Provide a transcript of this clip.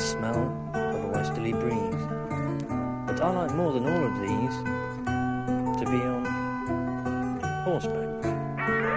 smell of a westerly breeze. But I like more than all of these to be on horseback.